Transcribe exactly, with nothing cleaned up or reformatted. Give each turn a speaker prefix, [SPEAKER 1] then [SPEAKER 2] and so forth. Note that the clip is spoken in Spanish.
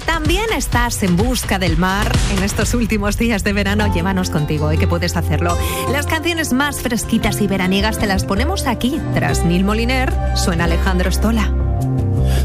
[SPEAKER 1] también estás en busca del mar en estos últimos días de verano, llévanos contigo, ¿eh? Que puedes hacerlo. Las canciones más fresquitas y veraniegas te las ponemos aquí. Tras Nil Moliner, suena Alejandro Stola.